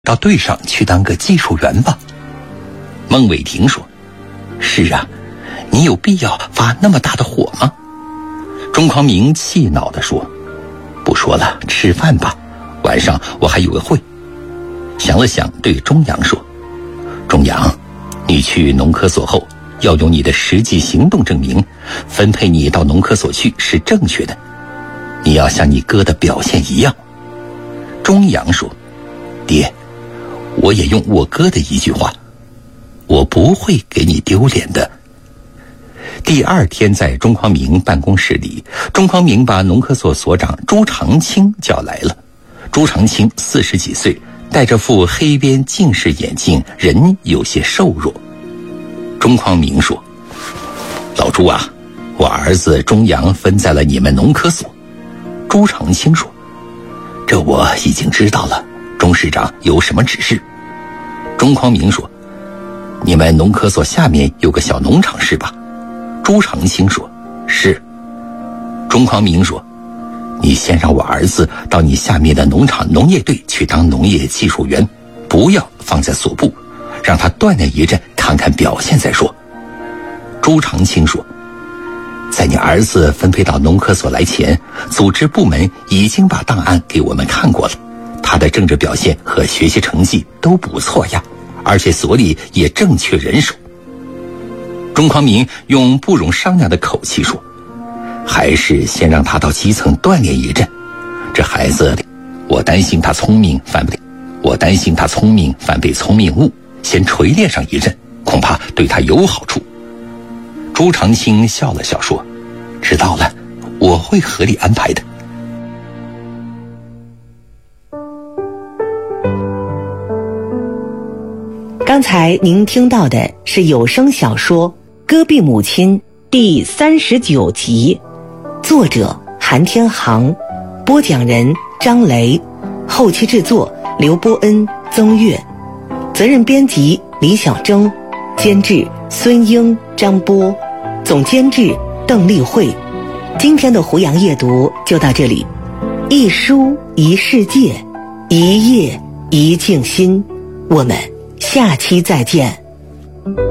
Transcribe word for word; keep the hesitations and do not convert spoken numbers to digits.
到队上去当个技术员吧。孟伟霆说：是啊，你有必要发那么大的火吗？钟匡明气恼地说：不说了，吃饭吧，晚上我还有个会。想了想，对钟阳说：钟阳，你去农科所后要用你的实际行动证明分配你到农科所去是正确的，你要像你哥的表现一样。钟阳说：爹，我也用我哥的一句话，我不会给你丢脸的。第二天在钟匡明办公室里，钟匡明把农科所所长朱长青叫来了。朱长青四十几岁，戴着副黑边近视眼镜，人有些瘦弱。钟匡明说：老朱啊，我儿子钟阳分在了你们农科所。朱长青说：这我已经知道了，钟市长有什么指示？钟匡明说：你们农科所下面有个小农场是吧？朱长青说：是。钟匡明说：你先让我儿子到你下面的农场农业队去当农业技术员，不要放在所部，让他锻炼一阵，看看表现再说。朱长青说：在你儿子分配到农科所来前，组织部门已经把档案给我们看过了，他的政治表现和学习成绩都不错呀，而且所里也正缺人手。钟匡明用不容商量的口气说：还是先让他到基层锻炼一阵，这孩子我担心他聪明反被我担心他聪明反被聪明误，先锤炼上一阵，恐怕对他有好处。朱长青笑了笑说：知道了，我会合理安排的。 刚才您听到的是有声小说《戈壁母亲》第三十九集，作者韩天航，播讲人张雷，后期制作刘波恩、曾月，责任编辑李小征，监制孙英、张波，总监制邓丽慧。今天的胡杨夜读就到这里，一书一世界，一夜一静心，我们下期再见。